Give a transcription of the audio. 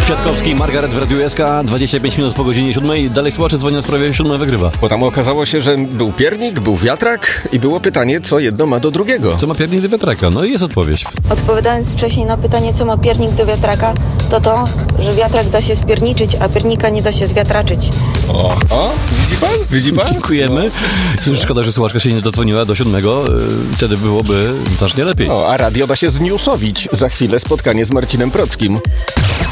Kwiatkowski i Margaret w Radiu SK, 25 minut po godzinie 7. Dalej słuchacze dzwonią w sprawie 7 wygrywa. Bo tam okazało się, że był piernik, był wiatrak i było pytanie, co jedno ma do drugiego. Co ma piernik do wiatraka? No i jest odpowiedź. Odpowiadając wcześniej na pytanie, co ma piernik do wiatraka, to, że wiatrak da się spierniczyć, a piernika nie da się zwiatraczyć. O, widzi pan? Dziękujemy. Szkoda, że słuchaczka się nie dodzwoniła do 7. Wtedy byłoby znacznie lepiej. A radio da się znewsowić. Za chwilę spotkanie z Marcinem Prockim.